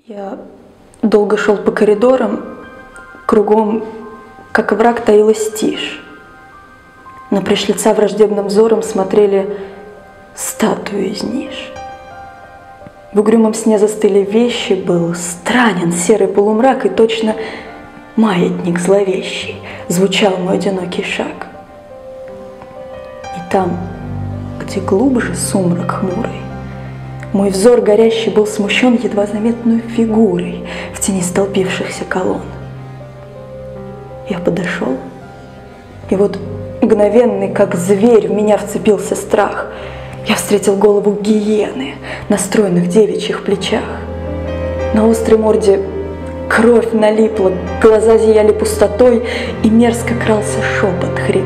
Я долго шел по коридорам, кругом, как враг, таилась тишь. На пришлица враждебным взором смотрели статуи из ниш. В угрюмом сне застыли вещи, был странен серый полумрак, и точно маятник зловещий звучал мой одинокий шаг. И там, где глубже сумрак хмурый, мой взор горящий был смущен едва заметной фигурой в тени столпившихся колонн. Я подошел, и вот мгновенный, как зверь, в меня вцепился страх. Я встретил голову гиены на стройных девичьих плечах. На острой морде кровь налипла, глаза зияли пустотой, и мерзко крался шепот хриплый.